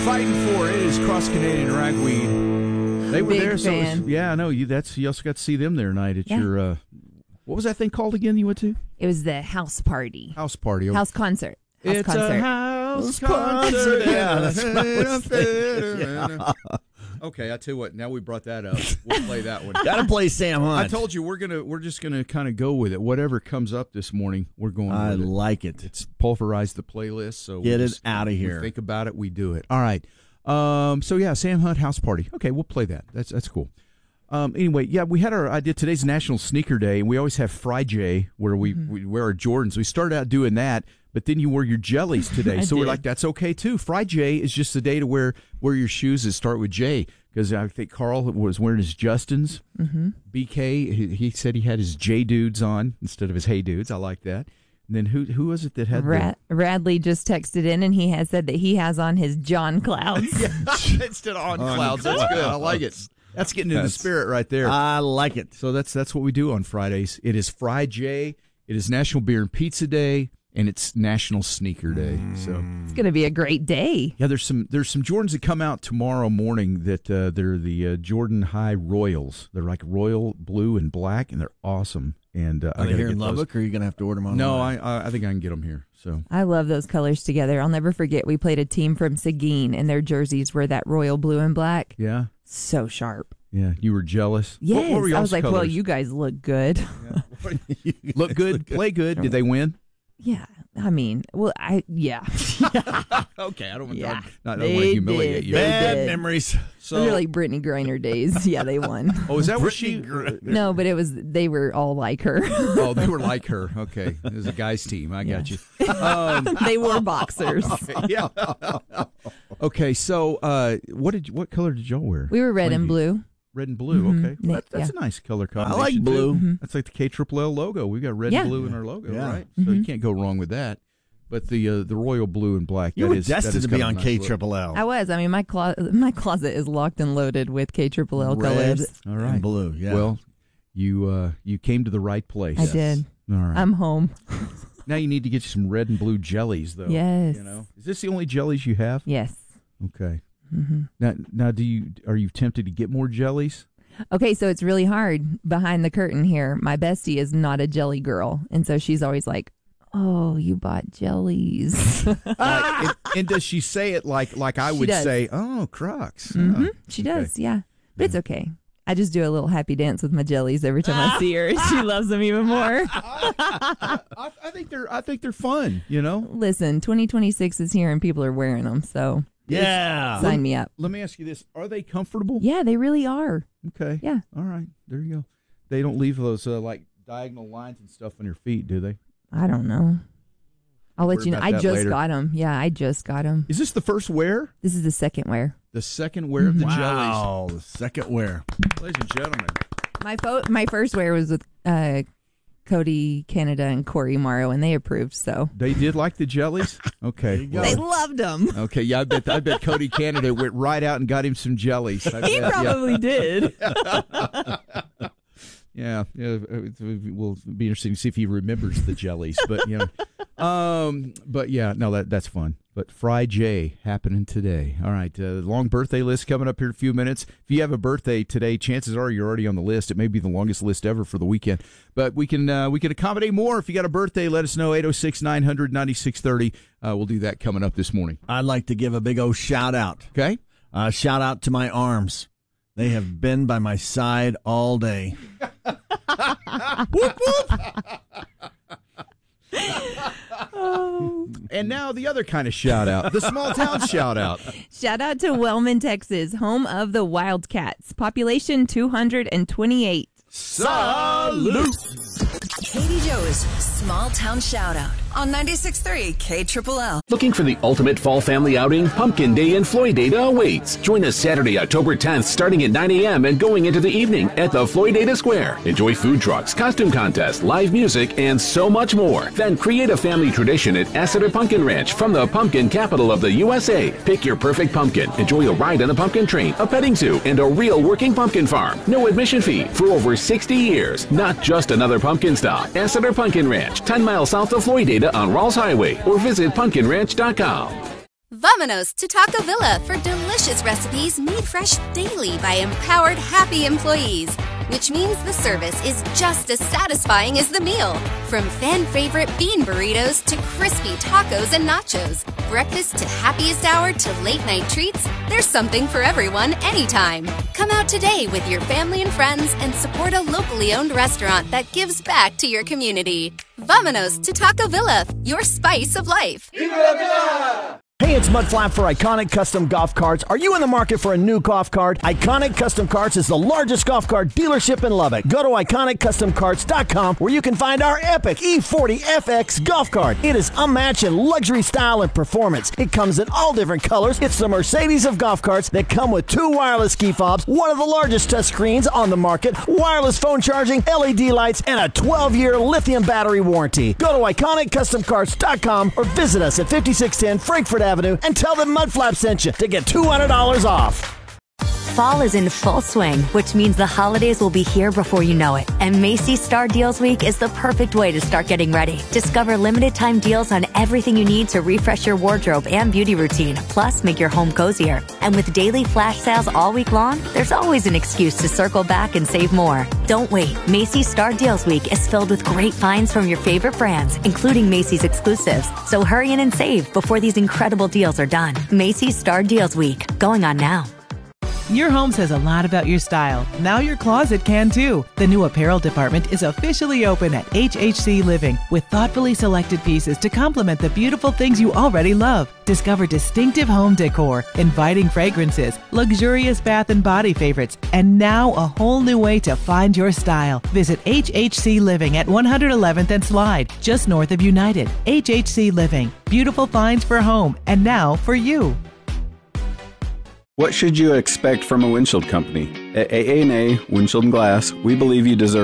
fighting for it is Cross Canadian Ragweed. They were Big there, fan. so I know you. You also got to see them there tonight at your. What was that thing called again? You went to It was the house party. house party. House concert. House It's concert. a house concert. Yeah, that's what I was thinking. Okay, I tell you what. Now we brought that up. We'll play that one. Got to play Sam Hunt. I told you we're just gonna kind of go with it. Whatever comes up this morning, we're going. I with it. like it. It's pulverized the playlist, so Get we it just- out of here. We think about it, we do it. All right. So yeah, Sam Hunt house party. Okay, we'll play that. That's cool. Anyway, yeah, we had I did today's National Sneaker Day, and we always have Friday where we wear our Jordans. We started out doing that, but then you wear your jellies today. So we're did. like, that's okay too. Friday is just the day to wear your shoes that start with J, because I think Carl was wearing his Justins. Mm-hmm. BK, he said he had his J Dudes on instead of his Hey Dudes. I like that. And then who was it that had Radley just texted in, and he has said that he has on his John Clouds. instead of on clouds? That's good. I like it. That's getting in the spirit right there. I like it. So that's what we do on Fridays. It is Friday. It is National Beer and Pizza Day, and it's National Sneaker Day. So It's going to be a great day. yeah, there's some Jordans that come out tomorrow morning that they're the Jordan High Royals. They're like royal blue and black, and they're awesome. And Are I they gotta here in get those. Lubbock, or are you going to have to order them online? No, I think I can get them here. So I love those colors together. I'll never forget we played a team from Seguin, and their jerseys were that royal blue and black. yeah, So sharp. you were jealous. Yes. What were I y'all's was like, well, colors? you guys look good. look good, play good. Did they win? Yeah. I mean, yeah. Okay, I don't want Yeah. to They humiliate did. you. They Bad did. memories. So, Those are like Brittany Griner days. Yeah, they won. oh, is that what she? No, but they were all like her. Oh, they were like her. Okay, it was a guys' team. I got you. They wore boxers. Yeah. Okay, so what color did y'all wear? We were red and Plainview. blue. Red and blue. Okay, Yeah. that's a nice color I combination. like blue. too. That's like the KLL logo. We got red Yeah. and blue in our logo, Yeah. right? So you can't go wrong with that. But the royal blue and black. You that were is- that destined is to be kind of on a nice look. KLL. I was. I mean, my closet is locked and loaded with KLL Red colors. All right. and blue. Yeah. Well, you came to the right place. I did. All right. I'm home. Now you need to get you some red and blue jellies, though. Yes. You know, is this the only jellies you have? Yes. Okay. Now, are you tempted to get more jellies? Okay, so it's really hard behind the curtain here. My bestie is not a jelly girl, and so she's always like, "Oh, you bought jellies." And does she say it like I She would does. say? Oh, Crocs. Mm-hmm. Oh, She okay. does, yeah. But it's okay. I just do a little happy dance with my jellies every time I see her. She loves them even more. I think they're fun. You know. Listen, 2026 is here and people are wearing them, so yeah. sign me up. Let me ask you this: are they comfortable? Yeah, they really are. Okay. Yeah. All right. There you go. They don't leave those like diagonal lines and stuff on your feet, do they? I don't know. I'll let Worry you know. about I that just later. got them. Yeah, I just got them. Is this the first wear? This is the second wear. The second wear of the Wow. The second wear. jellies, ladies and gentlemen. My first wear was with Cody Canada and Corey Morrow, and they approved. So They did like the jellies. Okay. go. they loved them. Okay. Yeah, I bet Cody Canada went right out and got him some jellies. I He bet, yeah. probably did. Yeah, it will be interesting to see if he remembers the jellies. But but yeah, no, that's fun. But Fry J happening today. All right, long birthday list coming up here in a few minutes. If you have a birthday today, chances are you're already on the list. It may be the longest list ever for the weekend, but we can accommodate more. If you got a birthday, let us know 806-900-9630. We'll do that coming up this morning. I'd like to give a big old shout out. Okay. Shout out to my arms. They have been by my side all day. Whoop, whoop. And now the other kind of shout out, the small town shout out. Shout out to Wellman, Texas, home of the Wildcats. Population 228. Salute. Katie Joe's Small Town Shoutout on 96.3 KLL. Looking for the ultimate fall family outing? Pumpkin Day in Floydada awaits. Join us Saturday, October 10th, starting at 9 a.m. and going into the evening at the Floydada Square. Enjoy food trucks, costume contests, live music, and so much more. Then create a family tradition at Assiter Pumpkin Ranch from the pumpkin capital of the USA. Pick your perfect pumpkin. Enjoy a ride on the pumpkin train, a petting zoo, and a real working pumpkin farm. No admission fee for over 60 years. Not just another pumpkin stop. Assiter Pumpkin Ranch, 10 miles south of Floydada on Rawls Highway, or visit pumpkinranch.com. Vámonos to Taco Villa for delicious recipes made fresh daily by empowered, happy employees, which means the service is just as satisfying as the meal. From fan-favorite bean burritos to crispy tacos and nachos, breakfast to happiest hour to late-night treats, there's something for everyone anytime. Come out today with your family and friends and support a locally owned restaurant that gives back to your community. Vámonos to Taco Villa, your spice of life. Hey, it's Mudflap for Iconic Custom Golf Carts. Are you in the market for a new golf cart? Iconic Custom Carts is the largest golf cart dealership in Lubbock. Go to IconicCustomCarts.com where you can find our epic E40 FX golf cart. It is unmatched in luxury style and performance. It comes in all different colors. It's the Mercedes of golf carts that come with 2 wireless key fobs, one of the largest touch screens on the market, wireless phone charging, LED lights, and a 12-year lithium battery warranty. Go to IconicCustomCarts.com or visit us at 5610 Frankfurt Avenue and tell them Mudflap sent you to get $200 off. Fall is in full swing, which means the holidays will be here before you know it. And Macy's Star Deals Week is the perfect way to start getting ready. Discover limited time deals on everything you need to refresh your wardrobe and beauty routine, plus make your home cozier. And with daily flash sales all week long, there's always an excuse to circle back and save more. Don't wait. Macy's Star Deals Week is filled with great finds from your favorite brands, including Macy's exclusives. So hurry in and save before these incredible deals are done. Macy's Star Deals Week, going on now. Your home says a lot about your style. Now your closet can too. The new apparel department is officially open at HHC Living with thoughtfully selected pieces to complement the beautiful things you already love. Discover distinctive home decor, inviting fragrances, luxurious bath and body favorites, and now a whole new way to find your style. Visit HHC Living at 111th and Slide, just north of United. HHC Living, beautiful finds for home, and now for you. What should you expect from a windshield company? At AA&A Windshield and Glass, we believe you deserve